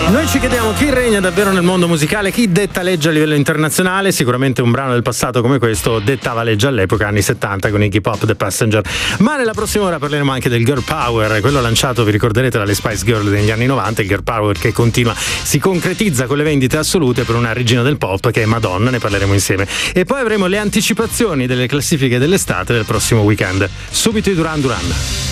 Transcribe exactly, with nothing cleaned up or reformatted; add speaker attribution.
Speaker 1: Noi ci chiediamo chi regna davvero nel mondo musicale, chi detta legge a livello internazionale. Sicuramente un brano del passato come questo dettava legge all'epoca, anni settanta, con Iggy Pop, The Passenger. Ma nella prossima ora parleremo anche del Girl Power, quello lanciato, vi ricorderete, dalle Spice Girl negli anni novanta, il Girl Power che continua, si concretizza con le vendite assolute per una regina del pop che è Madonna, ne parleremo insieme. E poi avremo le anticipazioni delle classifiche dell'estate del prossimo weekend. Subito i Duran Duran.